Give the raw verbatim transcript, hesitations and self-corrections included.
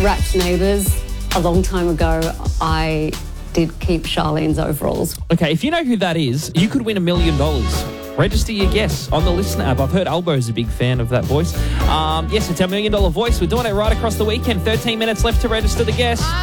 wrapped neighbours. A long time ago, I did keep Charlene's overalls. Okay, if you know who that is, you could win a million dollars. Register your guess on the Listener app. I've heard Albo's a big fan of that voice. Um, yes, it's our million dollar voice. We're doing it right across the weekend. thirteen minutes left to register the guess.